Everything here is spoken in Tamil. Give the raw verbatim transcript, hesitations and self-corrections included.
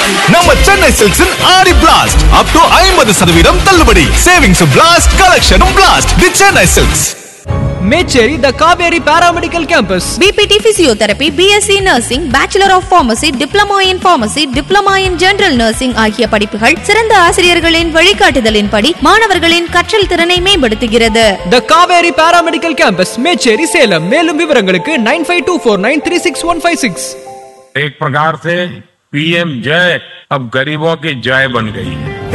நம்ம சென்னை சில்க்ஸின் ஆடி பிளாஸ்ட் அப் டு ஐம்பது சதவீதம் தள்ளுபடி. Savings blast, கலெக்ஷனும் blast. The Chennai silks. Mecheri the Kaveri paramedical campus. PPT physiotherapy, BSc nursing, bachelor of pharmacy, diploma in pharmacy, diploma in general nursing ஆகிய படிப்புகள் சிறந்த ஆசிரியர்களின் வழிகாட்டுதலின்படி மாணவர்களின் கற்றல் திறனை மேம்படுத்துகிறது. த காவேரி பாராமெடிக்கல் கேம்பஸ், மேச்சேரி, சேலம். மேலும் விவரங்களுக்கு nine five two four nine three six one five six. एक प्रकार से पीएम जय अब गरीबों की जय बन गई है.